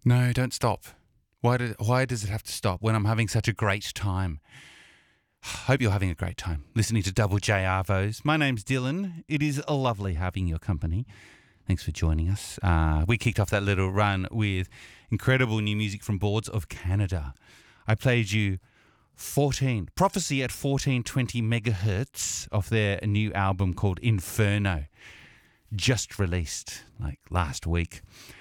No, don't stop. Why does it have to stop when I'm having such a great time? Hope you're having a great time listening to Double J Arvos. My name's Dylan. It is lovely having your company. Thanks for joining us. We kicked off that little run with incredible new music from Boards of Canada. I played you Prophecy at 1420 megahertz off their new album called Inferno, just released like last week.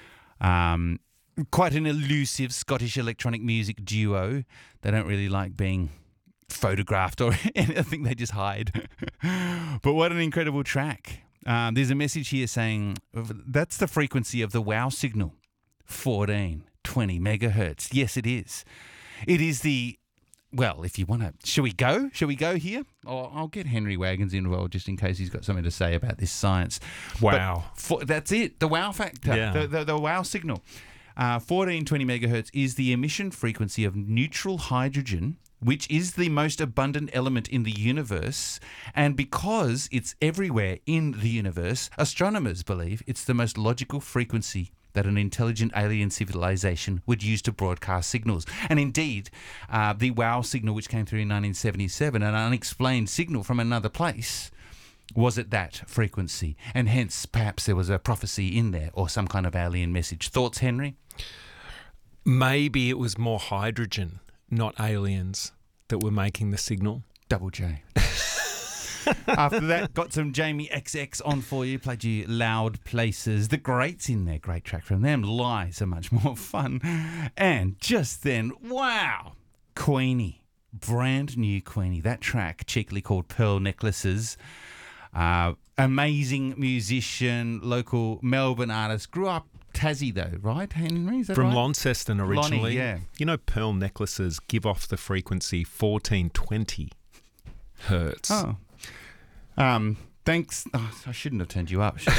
Quite an elusive Scottish electronic music duo. They don't really like being photographed or anything, they just hide. But what an incredible track. There's a message here saying that's the frequency of the WOW signal, 1420 megahertz. Yes, it is. It is the, well, if you want to, shall we go? Shall we go here? Or I'll get Henry Wagons involved just in case he's got something to say about this science. Wow. That's it, the WOW factor, Yeah. the WOW signal. 1420 megahertz is the emission frequency of neutral hydrogen, which is the most abundant element in the universe. And because it's everywhere in the universe, astronomers believe it's the most logical frequency that an intelligent alien civilization would use to broadcast signals. And indeed, the WOW signal, which came through in 1977, an unexplained signal from another place, was at that frequency. And hence, perhaps there was a prophecy in there or some kind of alien message. Thoughts, Henry? Maybe it was more hydrogen, not aliens, that were making the signal. Double J. After that, got some Jamie XX on for you. Played you Loud Places. The Greats in there. Great track from them. Lies are much more fun. And just then, wow, Queenie. Brand new Queenie. That track, cheekily called Pearl Necklaces. Amazing musician, local Melbourne artist. Grew up Tassie though, right, Henry? Is that From right? Launceston originally. Lonnie, yeah. You know, pearl necklaces give off the frequency 1420 hertz. Oh. Thanks. Oh, I shouldn't have turned you up, should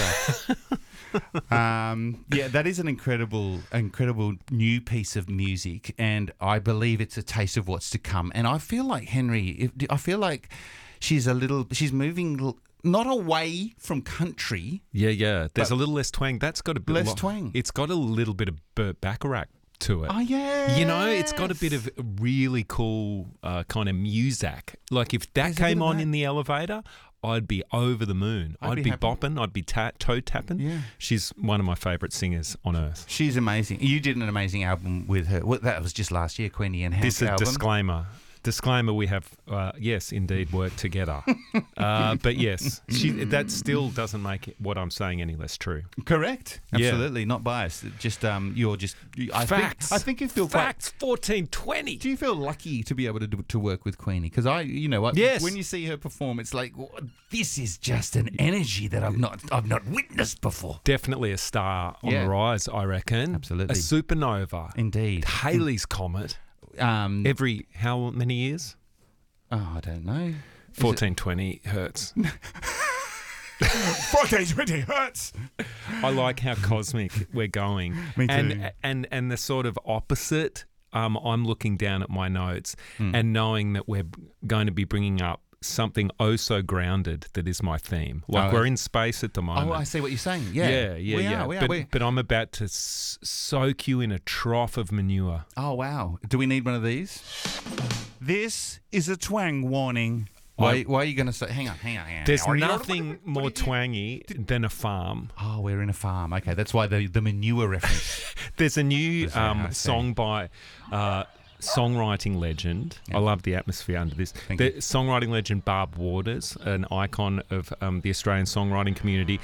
I? Yeah, that is an incredible new piece of music, and I believe it's a taste of what's to come. And I feel like she's moving not away from country. Yeah. There's a little less twang. That's got a bit Less twang. It's got a little bit of Burt Bacharach to it. Oh, yeah. You know, it's got a bit of really cool kind of muzak. Like if that came on in the elevator, I'd be over the moon. I'd be happy. bopping. I'd be toe tapping. Yeah. She's one of my favourite singers on earth. She's amazing. You did an amazing album with her. Well, that was just last year, Queenie and Hank This is a album. Disclaimer, we have, yes, indeed, worked together. But yes, that still doesn't make what I'm saying any less true. Correct. Yeah. Absolutely. Not biased. Just, Facts. I think you feel Facts, 1420. Do you feel lucky to be able to work with Queenie? Because you know what? Yes. When you see her perform, it's like, this is just an energy that I've not witnessed before. Definitely a star on Yeah. the rise, I reckon. Absolutely. A supernova. Indeed. Halley's Comet. Every how many years? Oh, I don't know. 1420 hertz. 1420 hertz. I like how cosmic we're going. Me too. And the sort of opposite. I'm looking down at my notes and knowing that we're going to be bringing up something oh so grounded that is my theme. Like we're in space at the moment. Oh, I see what you're saying. Yeah. We are. But I'm about to soak you in a trough of manure. Oh, wow. Do we need one of these? This is a twang warning. Why are you going to say... Hang on. There's nothing more twangy than a farm. Oh, we're in a farm. Okay, that's why the manure reference. There's a new song by... songwriting legend. Yeah. I love the atmosphere under this. Thank you. Songwriting legend Barb Waters, an icon of the Australian songwriting community,